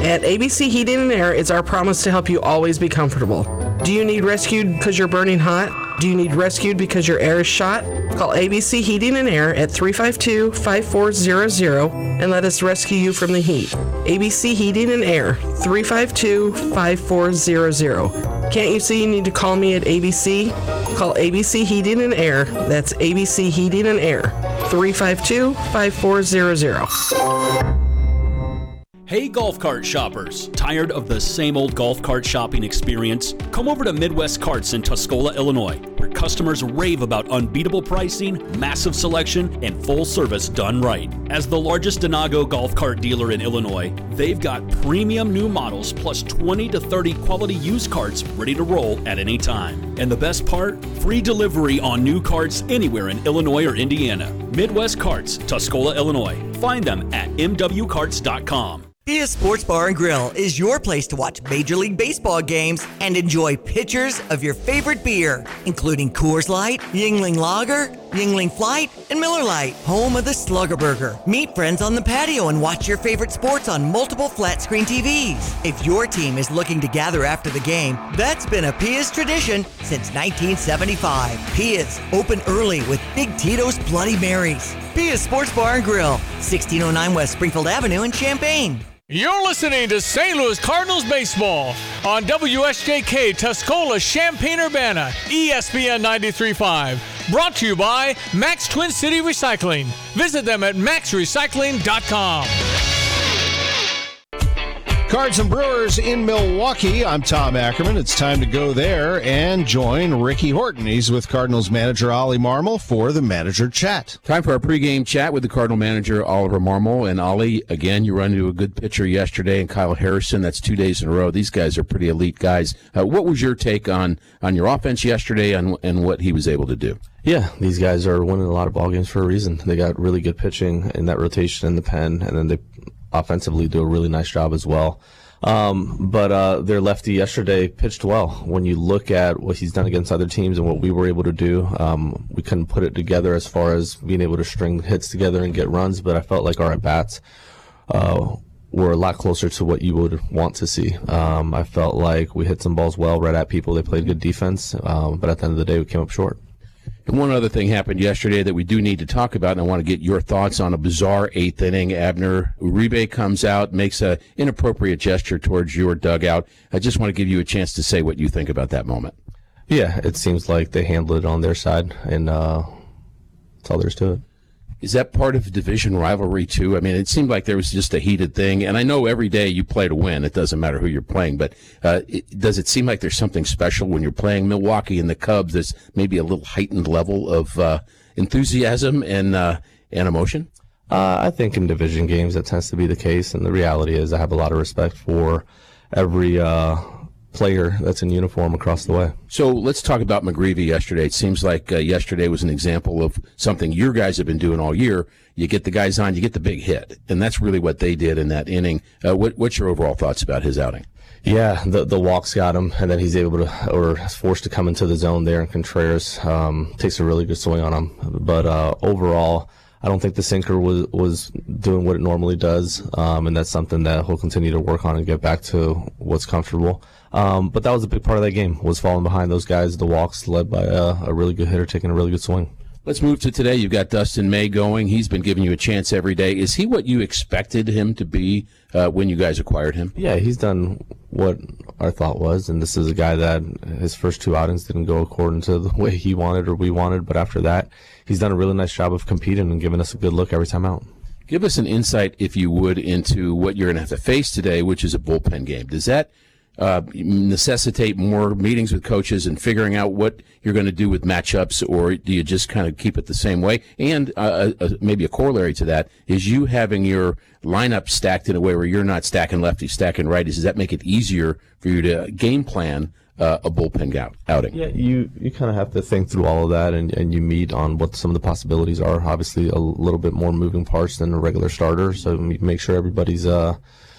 At ABC Heating and Air, it's our promise to help you always be comfortable. Do you need rescued because you're burning hot? Do you need rescued because your air is shot? Call ABC Heating and Air at 352-5400 and let us rescue you from the heat. ABC Heating and Air, 352-5400. Can't you see you need to call me at ABC? Call ABC Heating and Air. That's ABC Heating and Air, 352-5400. Hey golf cart shoppers, tired of the same old golf cart shopping experience? Come over to Midwest Carts in Tuscola, Illinois, where customers rave about unbeatable pricing, massive selection, and full service done right. As the largest Denago golf cart dealer in Illinois, they've got premium new models plus 20 to 30 quality used carts ready to roll at any time. And the best part? Free delivery on new carts anywhere in Illinois or Indiana. Midwest Carts, Tuscola, Illinois. Find them at mwcarts.com. Pia Sports Bar and Grill is your place to watch Major League Baseball games and enjoy pitchers of your favorite beer, including Coors Light, Yuengling Lager, Yuengling Flight, and Miller Lite, home of the Slugger Burger. Meet friends on the patio and watch your favorite sports on multiple flat-screen TVs. If your team is looking to gather after the game, that's been a Pia's tradition since 1975. Pia's, open early with Big Tito's Bloody Marys. Pia's Sports Bar and Grill, 1609 West Springfield Avenue in Champaign. You're listening to St. Louis Cardinals baseball on WSJK Tuscola, Champaign-Urbana, ESPN 93.5. Brought to you by Max Twin City Recycling. Visit them at maxrecycling.com. Cards and Brewers in Milwaukee. I'm Tom Ackerman. It's time to go there and join Ricky Horton. He's with Cardinals manager Ollie Marmol for the Manager Chat. Time for our pregame chat with the Cardinal manager, Oliver Marmol. And Ollie, again, you run into a good pitcher yesterday, and Kyle Harrison. That's 2 days in a row. These guys are pretty elite guys. What was your take on your offense yesterday and what he was able to do? Yeah, these guys are winning a lot of ball games for a reason. They got really good pitching in that rotation in the pen, and then they offensively do a really nice job as well. But their lefty yesterday pitched well. When you look at what he's done against other teams and what we were able to do, we couldn't put it together as far as being able to string hits together and get runs, but I felt like our at-bats were a lot closer to what you would want to see. I felt like we hit some balls well right at people. They played good defense, but at the end of the day, we came up short. And one other thing happened yesterday that we do need to talk about, and I want to get your thoughts on a bizarre eighth inning. Abner Uribe comes out, makes an inappropriate gesture towards your dugout. I just want to give you a chance to say what you think about that moment. Yeah, it seems like they handled it on their side, and that's all there is to it. Is that part of division rivalry, too? I mean, it seemed like there was just a heated thing, and I know every day you play to win. It doesn't matter who you're playing, but does it seem like there's something special when you're playing Milwaukee and the Cubs? There's maybe a little heightened level of enthusiasm and emotion? I think in division games that tends to be the case, and the reality is I have a lot of respect for every player that's in uniform across the way. So let's talk about McGreevy yesterday. It seems like yesterday was an example of something your guys have been doing all year. You get the guys on, you get the big hit, and that's really what they did in that inning. What's your overall thoughts about his outing? Yeah, the walks got him, and then he's able to, or forced to come into the zone there, and Contreras takes a really good swing on him. But overall, I don't think the sinker was doing what it normally does, and that's something that he'll continue to work on and get back to what's comfortable. But that was a big part of that game, was falling behind those guys, the walks led by a really good hitter taking a really good swing. Let's move to today. You've got Dustin May going. He's been giving you a chance every day. Is he what you expected him to be when you guys acquired him? Yeah, he's done what our thought was, and this is a guy that his first two outings didn't go according to the way he wanted or we wanted, but after that, he's done a really nice job of competing and giving us a good look every time out. Give us an insight, if you would, into what you're going to have to face today, which is a bullpen game. Does that necessitate more meetings with coaches and figuring out what you're going to do with matchups, or do you just kind of keep it the same way? And maybe a corollary to that is you having your lineup stacked in a way where you're not stacking lefties, stacking righties. Does that make it easier for you to game plan a bullpen outing? Yeah, you kind of have to think through all of that, and you meet on what some of the possibilities are. Obviously, a little bit more moving parts than a regular starter, so you make sure everybody's